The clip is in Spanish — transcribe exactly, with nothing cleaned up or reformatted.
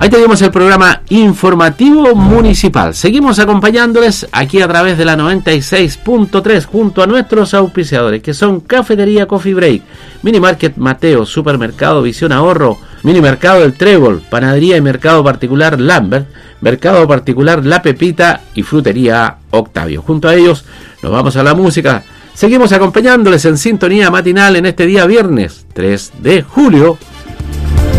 Ahí tenemos el programa informativo municipal. Seguimos acompañándoles aquí a través de la noventa y seis punto tres junto a nuestros auspiciadores, que son Cafetería Coffee Break, Mini Market Mateo, Supermercado Visión Ahorro, Mini Mercado del Trébol, Panadería y Mercado Particular Lambert, Mercado Particular La Pepita y Frutería Octavio. Junto a ellos nos vamos a la música. Seguimos acompañándoles en sintonía matinal en este día viernes tres de julio